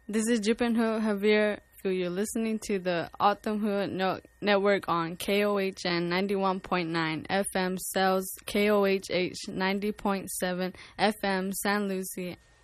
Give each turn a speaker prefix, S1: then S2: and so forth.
S1: This is Jipenho Javier, who you're listening to the Autumn Hood Network on KOHN 91.9 FM Cells, KOHH 90.7 FM San Lucie,